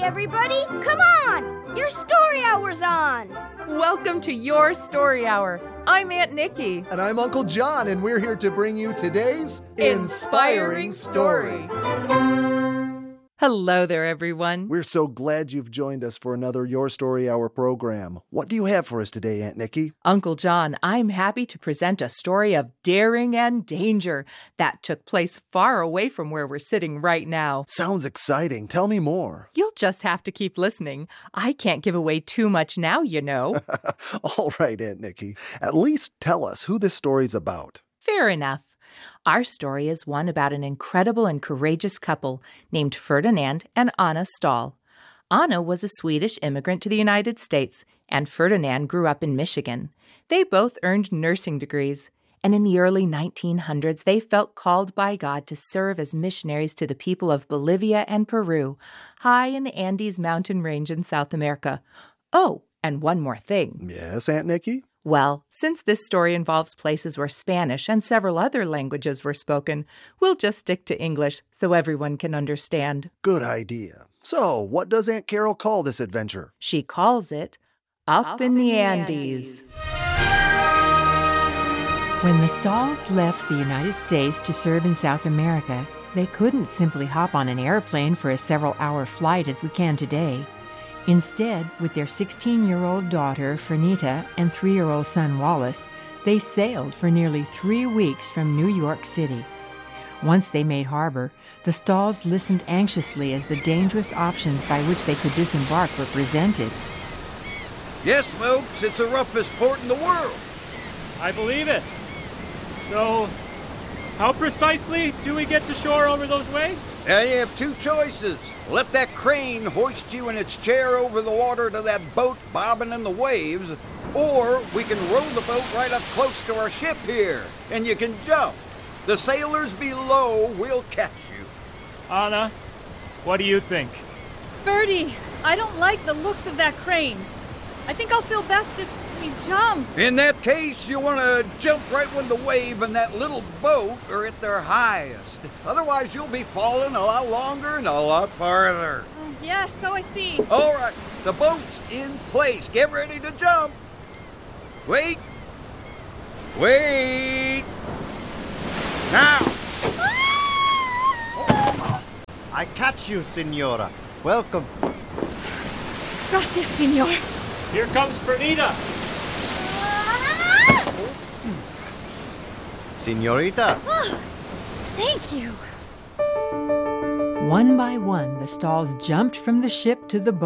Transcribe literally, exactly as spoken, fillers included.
everybody! Come on! Your story hour's on! Welcome to Your Story Hour. I'm Aunt Nikki. And I'm Uncle John, and we're here to bring you today's Inspiring Story. Hello there, everyone. We're so glad you've joined us for another Your Story Hour program. What do you have for us today, Aunt Nikki? Uncle John, I'm happy to present a story of daring and danger that took place far away from where we're sitting right now. Sounds exciting. Tell me more. You'll just have to keep listening. I can't give away too much now, you know. All right, Aunt Nikki. At least tell us who this story's about. Fair enough. Our story is one about an incredible and courageous couple named Ferdinand and Anna Stahl. Anna was a Swedish immigrant to the United States, and Ferdinand grew up in Michigan. They both earned nursing degrees, and in the early nineteen hundreds, they felt called by God to serve as missionaries to the people of Bolivia and Peru, high in the Andes mountain range in South America. Oh, and one more thing. Yes, Aunt Nikki? Well, since this story involves places where Spanish and several other languages were spoken, we'll just stick to English so everyone can understand. Good idea. So, what does Aunt Carol call this adventure? She calls it Up, Up in, in the Andes. Andes. When the Stahls left the United States to serve in South America, they couldn't simply hop on an airplane for a several-hour flight as we can today. Instead, with their sixteen-year-old daughter, Fernita, and three-year-old son, Wallace, they sailed for nearly three weeks from New York City. Once they made harbor, the Stahls listened anxiously as the dangerous options by which they could disembark were presented. Yes, folks, it's the roughest port in the world. I believe it. So, how precisely do we get to shore over those waves? Now you have two choices. Let that crane hoist you in its chair over the water to that boat bobbing in the waves, or we can row the boat right up close to our ship here, and you can jump. The sailors below will catch you. Anna, what do you think? Ferdy, I don't like the looks of that crane. I think I'll feel best if we jump. In that case, you want to jump right when the wave and that little boat are at their highest. Otherwise, you'll be falling a lot longer and a lot farther. Uh, yeah, so I see. All right, the boat's in place. Get ready to jump. Wait. Wait. Now. Ah! I catch you, Signora. Welcome. Gracias, senor. Here comes Fernita. Ah! Senorita. Oh, thank you. One by one, the Stahls jumped from the ship to the boat.